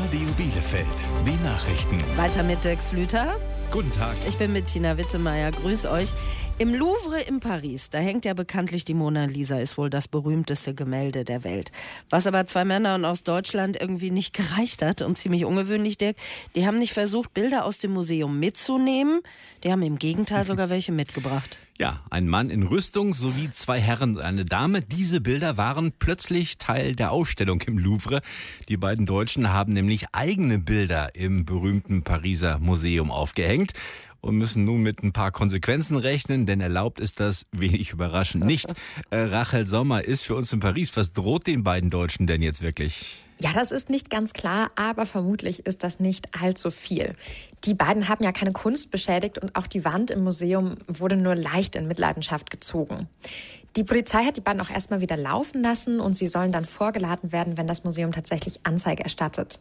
Radio Bielefeld, die Nachrichten. Weiter mit Dirk Slüter. Guten Tag. Ich bin mit Tina Wittemeyer. Grüß euch. Im Louvre in Paris, da hängt ja bekanntlich die Mona Lisa, ist wohl das berühmteste Gemälde der Welt. Was aber zwei Männern aus Deutschland irgendwie nicht gereicht hat und ziemlich ungewöhnlich, Dirk, die haben nicht versucht, Bilder aus dem Museum mitzunehmen, die haben im Gegenteil sogar welche mitgebracht. Ja, ein Mann in Rüstung sowie zwei Herren und eine Dame. Diese Bilder waren plötzlich Teil der Ausstellung im Louvre. Die beiden Deutschen haben nämlich eigene Bilder im berühmten Pariser Museum aufgehängt und müssen nun mit ein paar Konsequenzen rechnen, denn erlaubt ist das, wenig überraschend, nicht. Rachel Sommer ist für uns in Paris. Was droht den beiden Deutschen denn jetzt wirklich? Ja, das ist nicht ganz klar, aber vermutlich ist das nicht allzu viel. Die beiden haben ja keine Kunst beschädigt und auch die Wand im Museum wurde nur leicht in Mitleidenschaft gezogen. Die Polizei hat die beiden auch erstmal wieder laufen lassen und sie sollen dann vorgeladen werden, wenn das Museum tatsächlich Anzeige erstattet.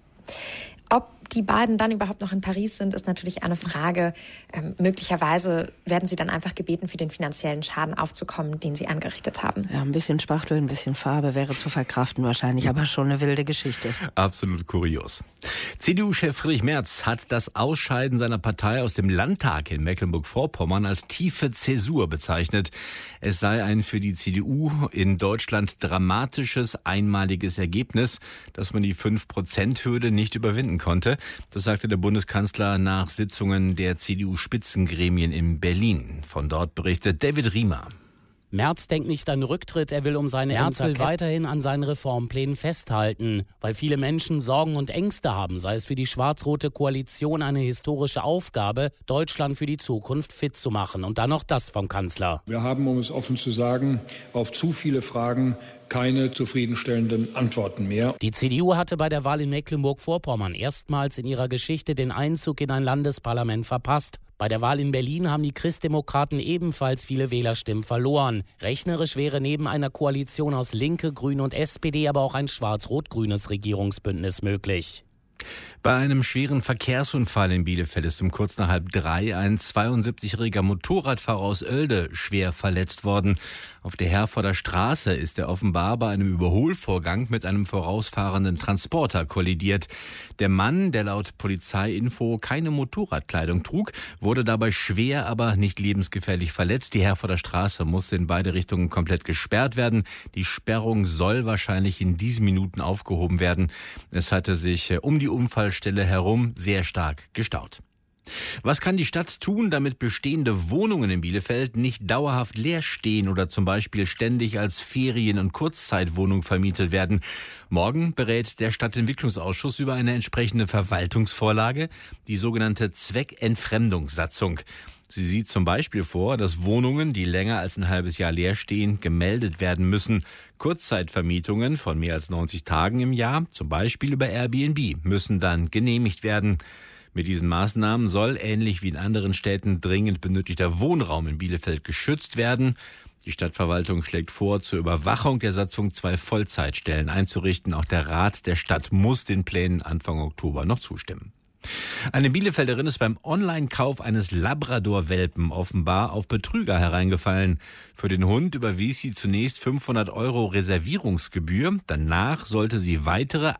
Ob die beiden dann überhaupt noch in Paris sind, ist natürlich eine Frage. Möglicherweise werden sie dann einfach gebeten, für den finanziellen Schaden aufzukommen, den sie angerichtet haben. Ja, ein bisschen Spachtel, ein bisschen Farbe wäre zu verkraften wahrscheinlich, aber schon eine wilde Geschichte. Absolut kurios. CDU-Chef Friedrich Merz hat das Ausscheiden seiner Partei aus dem Landtag in Mecklenburg-Vorpommern als tiefe Zäsur bezeichnet. Es sei ein für die CDU in Deutschland dramatisches, einmaliges Ergebnis, dass man die 5%-Hürde nicht überwinden konnte. Das sagte der Bundeskanzler nach Sitzungen der CDU-Spitzengremien in Berlin. Von dort berichtet David Riemer. Merz denkt nicht an Rücktritt, er will Merz will weiterhin an seinen Reformplänen festhalten, weil viele Menschen Sorgen und Ängste haben, sei es für die schwarz-rote Koalition eine historische Aufgabe, Deutschland für die Zukunft fit zu machen. Und dann noch das vom Kanzler. Wir haben, um es offen zu sagen, auf zu viele Fragen keine zufriedenstellenden Antworten mehr. Die CDU hatte bei der Wahl in Mecklenburg-Vorpommern erstmals in ihrer Geschichte den Einzug in ein Landesparlament verpasst. Bei der Wahl in Berlin haben die Christdemokraten ebenfalls viele Wählerstimmen verloren. Rechnerisch wäre neben einer Koalition aus Linke, Grüne und SPD aber auch ein schwarz-rot-grünes Regierungsbündnis möglich. Bei einem schweren Verkehrsunfall in Bielefeld ist um kurz nach 2:30 ein 72-jähriger Motorradfahrer aus Oelde schwer verletzt worden. Auf der Herforder Straße ist er offenbar bei einem Überholvorgang mit einem vorausfahrenden Transporter kollidiert. Der Mann, der laut Polizeiinfo keine Motorradkleidung trug, wurde dabei schwer, aber nicht lebensgefährlich verletzt. Die Herforder Straße musste in beide Richtungen komplett gesperrt werden. Die Sperrung soll wahrscheinlich in diesen Minuten aufgehoben werden. Es hatte sich um die Unfallstelle herum sehr stark gestaut. Was kann die Stadt tun, damit bestehende Wohnungen in Bielefeld nicht dauerhaft leer stehen oder zum Beispiel ständig als Ferien- und Kurzzeitwohnung vermietet werden? Morgen berät der Stadtentwicklungsausschuss über eine entsprechende Verwaltungsvorlage, die sogenannte Zweckentfremdungssatzung. Sie sieht zum Beispiel vor, dass Wohnungen, die länger als ein halbes Jahr leer stehen, gemeldet werden müssen. Kurzzeitvermietungen von mehr als 90 Tagen im Jahr, zum Beispiel über Airbnb, müssen dann genehmigt werden. Mit diesen Maßnahmen soll, ähnlich wie in anderen Städten, dringend benötigter Wohnraum in Bielefeld geschützt werden. Die Stadtverwaltung schlägt vor, zur Überwachung der Satzung 2 Vollzeitstellen einzurichten. Auch der Rat der Stadt muss den Plänen Anfang Oktober noch zustimmen. Eine Bielefelderin ist beim Online-Kauf eines Labrador-Welpen offenbar auf Betrüger hereingefallen. Für den Hund überwies sie zunächst 500 € Reservierungsgebühr. Danach sollte sie weitere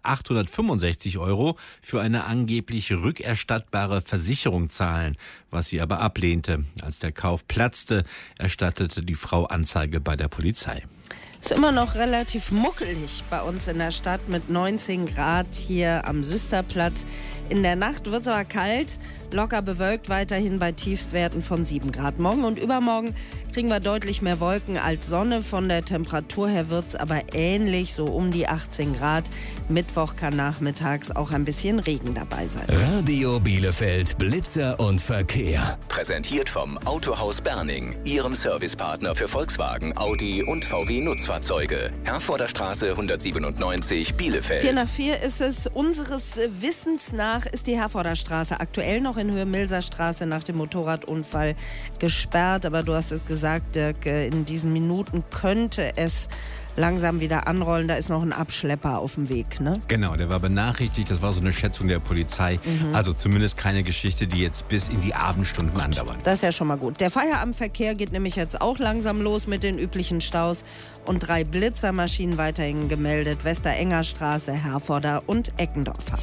865 € für eine angeblich rückerstattbare Versicherung zahlen, was sie aber ablehnte. Als der Kauf platzte, erstattete die Frau Anzeige bei der Polizei. Ist immer noch relativ muckelig bei uns in der Stadt mit 19 Grad hier am Süsterplatz. In der Nacht wird es aber kalt, locker bewölkt weiterhin bei Tiefstwerten von 7 Grad. Morgen und übermorgen kriegen wir deutlich mehr Wolken als Sonne. Von der Temperatur her wird es aber ähnlich, so um die 18 Grad. Mittwoch kann nachmittags auch ein bisschen Regen dabei sein. Radio Bielefeld, Blitzer und Verkehr. Präsentiert vom Autohaus Berning, Ihrem Servicepartner für Volkswagen, Audi und VW Nutzfahrzeuge. Herforder Straße 197, Bielefeld. 4:04 ist es. Unseres Wissens nach ist die Herforder Straße aktuell noch in Höhe Milser Straße nach dem Motorradunfall gesperrt. Aber du hast es gesagt, Dirk, in diesen Minuten könnte es langsam wieder anrollen. Da ist noch ein Abschlepper auf dem Weg, ne? Genau, der war benachrichtigt. Das war so eine Schätzung der Polizei. Also zumindest keine Geschichte, die jetzt bis in die Abendstunden andauert. Das ist ja schon mal gut. Der Feierabendverkehr geht nämlich jetzt auch langsam los mit den üblichen Staus. Und 3 Blitzermaschinen weiterhin gemeldet. Westerenger Straße, Herforder und Eckendorfer.